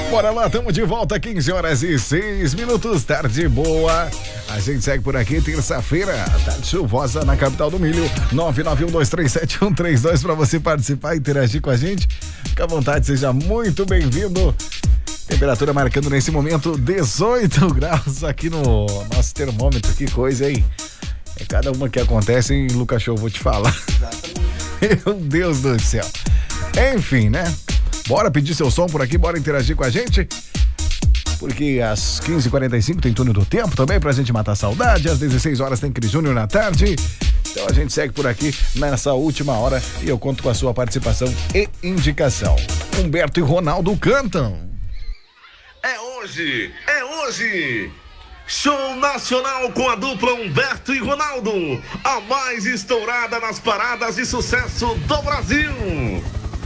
Bora lá, estamos de volta, 15 horas e 6 minutos, tarde boa. A gente segue por aqui, terça-feira, tarde chuvosa na capital do milho. 991237132 para você participar e interagir com a gente. Fica à vontade, seja muito bem-vindo. Temperatura marcando nesse momento 18 graus aqui no nosso termômetro. Que coisa, hein? É cada uma que acontece, hein, Lucas Show, vou te falar. Meu Deus do céu. Enfim, né? Bora pedir seu som por aqui, bora interagir com a gente. Porque às 15h45 tem túnel do tempo também pra gente matar a saudade. Às 16 horas tem Cris Júnior na tarde. Então a gente segue por aqui nessa última hora e eu conto com a sua participação e indicação. Humberto e Ronaldo cantam. É hoje, é hoje! Show nacional com a dupla Humberto e Ronaldo, a mais estourada nas paradas de sucesso do Brasil.